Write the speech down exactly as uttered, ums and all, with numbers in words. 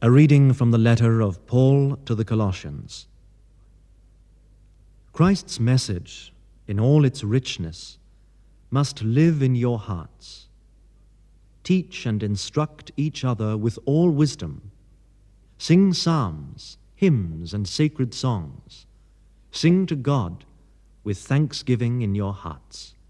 A reading from the letter of Paul to the Colossians. Christ's message, in all its richness, must live in your hearts. Teach and instruct each other with all wisdom. Sing psalms, hymns, and sacred songs. Sing to God with thanksgiving in your hearts.